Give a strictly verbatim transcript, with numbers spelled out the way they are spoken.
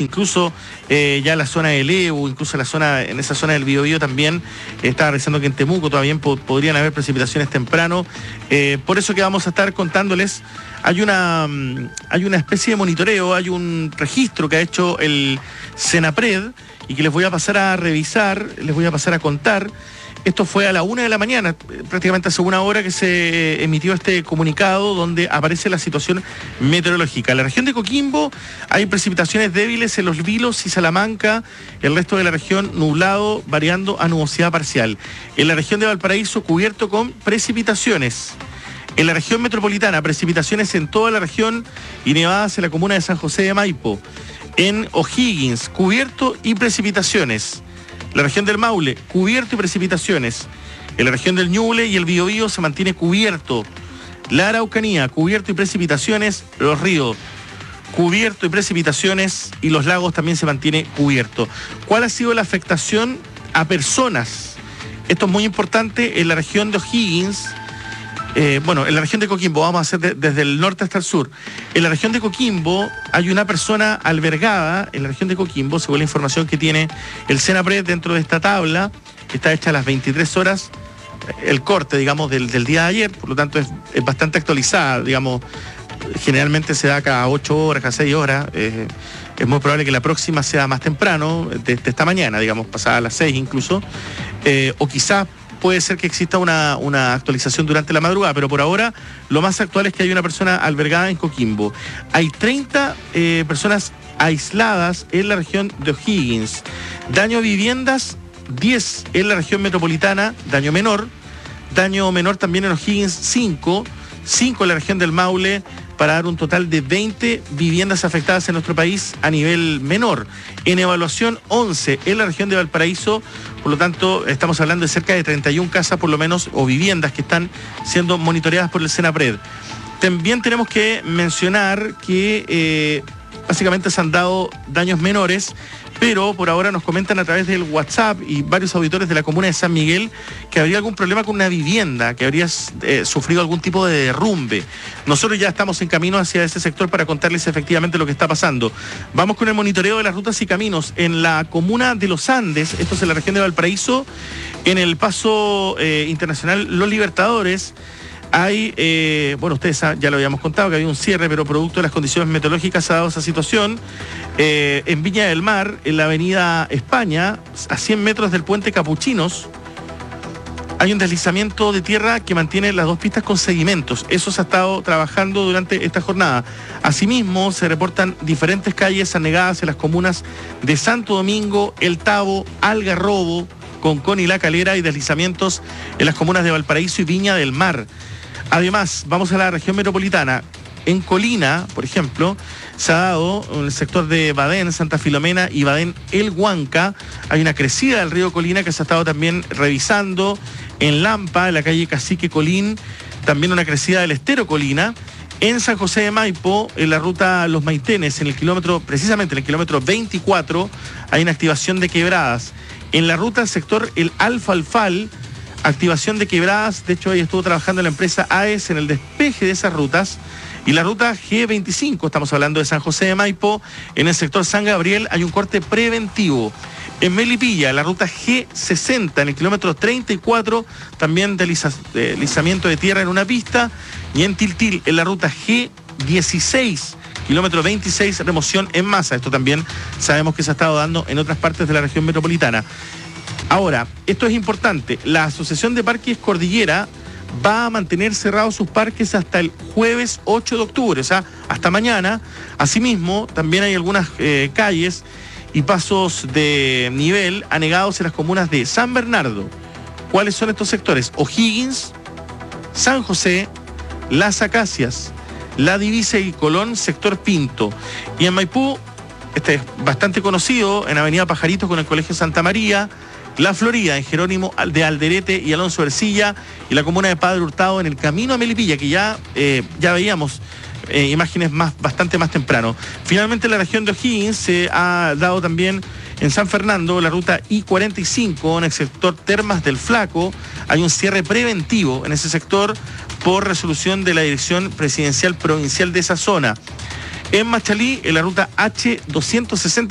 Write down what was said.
incluso eh, ya la zona del Evo, incluso la zona, en esa zona del Biobío también, eh, estaba revisando que en Temuco todavía po- podrían haber precipitaciones temprano. Eh, por eso que vamos a estar contándoles, hay una, hay una especie de monitoreo, hay un registro que ha hecho el Senapred y que les voy a pasar a revisar, les voy a pasar a contar. Esto fue a la una de la mañana, prácticamente hace una hora que se emitió este comunicado donde aparece la situación meteorológica. En la región de Coquimbo hay precipitaciones débiles en Los Vilos y Salamanca, el resto de la región nublado, variando a nubosidad parcial. En la región de Valparaíso cubierto con precipitaciones. En la región metropolitana, precipitaciones en toda la región y nevadas en la comuna de San José de Maipo. En O'Higgins, cubierto y precipitaciones. La región del Maule, cubierto y precipitaciones. En la región del Ñuble y el Biobío se mantiene cubierto. La Araucanía, cubierto y precipitaciones. Los ríos, cubierto y precipitaciones. Y los lagos también se mantiene cubierto. ¿Cuál ha sido la afectación a personas? Esto es muy importante en la región de O'Higgins. Eh, bueno, en la región de Coquimbo, vamos a hacer de, desde el norte hasta el sur. En la región de Coquimbo hay una persona albergada, en la región de Coquimbo, según la información que tiene el Senapred dentro de esta tabla, que está hecha a las veintitrés horas, el corte, digamos, del, del día de ayer, por lo tanto es, es bastante actualizada, digamos, generalmente se da cada ocho horas, cada seis horas, eh, es muy probable que la próxima sea más temprano, de, de esta mañana, digamos, pasada a las seis incluso, eh, o quizás puede ser que exista una, una actualización durante la madrugada, pero por ahora lo más actual es que hay una persona albergada en Coquimbo. Hay treinta eh, personas aisladas en la región de O'Higgins. Daño a viviendas, diez en la región metropolitana, daño menor. Daño menor también en O'Higgins, cinco. cinco en la región del Maule, para dar un total de veinte viviendas afectadas en nuestro país a nivel menor. En evaluación, once en la región de Valparaíso, por lo tanto estamos hablando de cerca de treinta y una casas por lo menos, o viviendas que están siendo monitoreadas por el Senapred. También tenemos que mencionar que eh, básicamente se han dado daños menores, pero por ahora nos comentan a través del WhatsApp y varios auditores de la comuna de San Miguel que habría algún problema con una vivienda, que habría eh, sufrido algún tipo de derrumbe. Nosotros ya estamos en camino hacia ese sector para contarles efectivamente lo que está pasando. Vamos con el monitoreo de las rutas y caminos. En la comuna de Los Andes, esto es en la región de Valparaíso, en el paso eh, internacional Los Libertadores, hay, eh, bueno, ustedes ya lo habíamos contado, que había un cierre, pero producto de las condiciones meteorológicas se ha dado esa situación. Eh, en Viña del Mar, en la avenida España, a cien metros del puente Capuchinos, hay un deslizamiento de tierra que mantiene las dos pistas con sedimentos. Eso se ha estado trabajando durante esta jornada. Asimismo, se reportan diferentes calles anegadas en las comunas de Santo Domingo, El Tabo, Algarrobo, Concón y La Calera, y deslizamientos en las comunas de Valparaíso y Viña del Mar. Además, vamos a la región metropolitana. En Colina, por ejemplo, se ha dado en el sector de Badén, Santa Filomena y Badén El Huanca, hay una crecida del río Colina que se ha estado también revisando. En Lampa, en la calle Cacique Colín, también una crecida del estero Colina. En San José de Maipo, en la ruta Los Maitenes, en el kilómetro, precisamente en el kilómetro veinticuatro, hay una activación de quebradas. En la ruta sector El Alfalfal, activación de quebradas. De hecho, ahí estuvo trabajando la empresa A E S en el despeje de esas rutas. Y la ruta G veinticinco, estamos hablando de San José de Maipo, en el sector San Gabriel hay un corte preventivo. En Melipilla, la ruta G sesenta, en el kilómetro treinta y cuatro, también deslizamiento de tierra en una pista. Y en Tiltil, en la ruta G dieciséis, kilómetro veintiséis, remoción en masa. Esto también sabemos que se ha estado dando en otras partes de la región metropolitana. Ahora, esto es importante, la Asociación de Parques Cordillera va a mantener cerrados sus parques hasta el jueves ocho de octubre, o sea, hasta mañana. Asimismo, también hay algunas eh, calles y pasos de nivel anegados en las comunas de San Bernardo. ¿Cuáles son estos sectores? O'Higgins, San José, Las Acacias, La Divisa y Colón, sector Pinto. Y en Maipú, este es bastante conocido, en Avenida Pajaritos con el Colegio Santa María, La Florida, en Jerónimo de Alderete y Alonso Ercilla, y la comuna de Padre Hurtado en el camino a Melipilla, que ya, eh, ya veíamos eh, imágenes más, bastante más temprano. Finalmente, en la región de O'Higgins se ha dado también en San Fernando la ruta I cuarenta y cinco, en el sector Termas del Flaco. Hay un cierre preventivo en ese sector por resolución de la Dirección Presidencial Provincial de esa zona. En Machalí, en la ruta H doscientos sesenta